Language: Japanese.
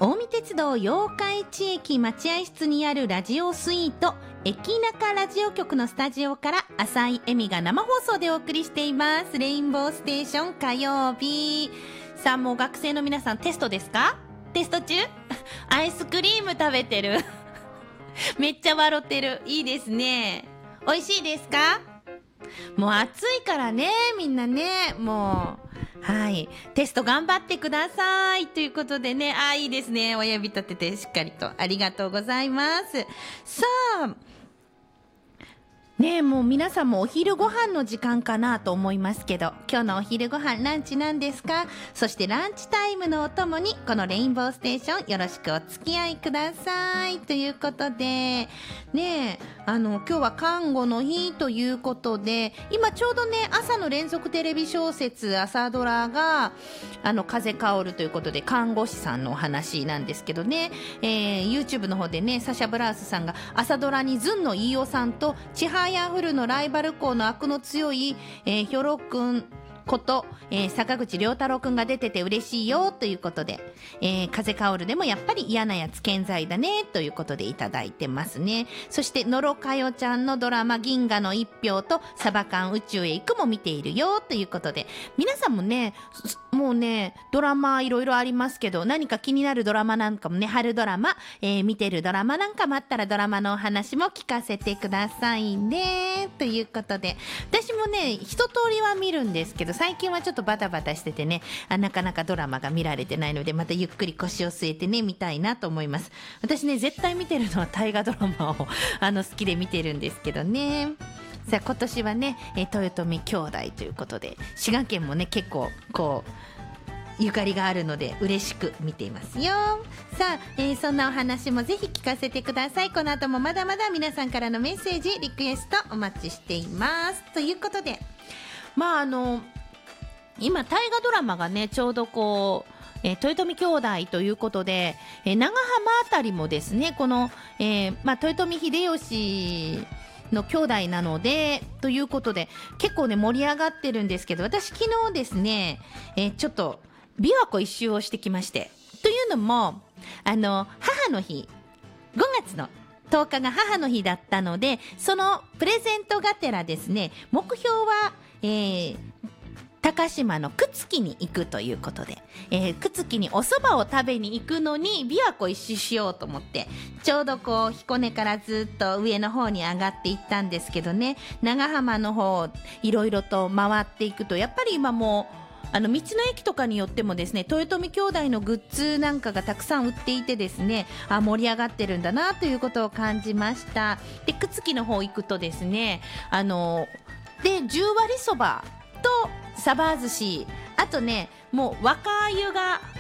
近江鉄道八日市駅待合室にあるラジオスイート駅中ラジオ局のスタジオから浅井恵美が生放送でお送りしています。レインボーステーション火曜日。さあ、もう学生の皆さんテストですか？テスト中？アイスクリーム食べてるめっちゃ笑ってる。いいですね。美味しいですか？もう暑いからね、みんなね、もうはい、テスト頑張ってくださいということでね、いいですね。親指立ててしっかりとありがとうございます。さあねえ、もう皆さんもお昼ご飯の時間かなと思いますけど、今日のお昼ご飯ランチなんですか？そしてランチタイムのお供にこのレインボーステーションよろしくお付き合いくださいということでねえ、今日は看護の日ということで、今ちょうどね朝の連続テレビ小説朝ドラが風薫るということで看護師さんのお話なんですけどね、YouTube の方でねサシャブラウスさんが朝ドラにずんの飯尾さんと千早フルのライバル校の悪の強い、ヒョロくんこと、坂口良太郎くんが出てて嬉しいよということで、風薫るでもやっぱり嫌なやつ健在だねということでいただいてますね。そして野呂佳代ちゃんのドラマ銀河の一票とサバ缶宇宙へ行くも見ているよということで、皆さんもねもうねドラマいろいろありますけど、何か気になるドラマなんかもね、春ドラマ、見てるドラマなんかもあったらドラマのお話も聞かせてくださいねということで、私もね一通りは見るんですけど、最近はちょっとバタバタしててね、なかなかドラマが見られてないので、またゆっくり腰を据えてね見たいなと思います。私ね絶対見てるのは大河ドラマを好きで見てるんですけどね。さあ今年はね豊臣兄弟ということで、滋賀県もね結構こうゆかりがあるので嬉しく見ていますよ。さあ、そんなお話もぜひ聞かせてください。この後もまだまだ皆さんからのメッセージリクエストお待ちしていますということで、今大河ドラマがねちょうどこう、豊臣兄弟ということで、長浜あたりもですねこの、豊臣秀吉の兄弟なのでということで結構ね盛り上がってるんですけど、私昨日ですね、ちょっと琵琶湖一周をしてきまして、というのも母の日5月の10日が母の日だったので、そのプレゼントがてらですね、目標は、高島の朽木に行くということで、朽木にお蕎麦を食べに行くのに琵琶湖一周しようと思って、ちょうどこう彦根からずっと上の方に上がっていったんですけどね、長浜の方いろいろと回っていくと、やっぱり今もう道の駅とかによってもですね、豊臣兄弟のグッズなんかがたくさん売っていてですね、盛り上がってるんだなということを感じました。で、朽木の方行くとですね、で十割そばとサバ寿司、あとねもう若鮎が